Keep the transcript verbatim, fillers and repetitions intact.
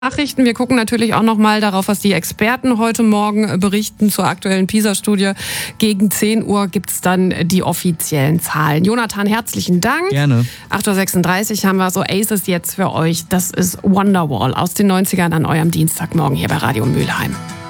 Nachrichten. Wir gucken natürlich auch noch mal darauf, was die Experten heute Morgen berichten zur aktuellen PISA-Studie. Gegen zehn Uhr gibt's dann die offiziellen Zahlen. Jonathan, herzlichen Dank. Gerne. acht Uhr sechsunddreißig haben wir so Aces jetzt für euch. Das ist Wonderwall aus den neunzigern an eurem Dienstagmorgen hier bei Radio Mülheim.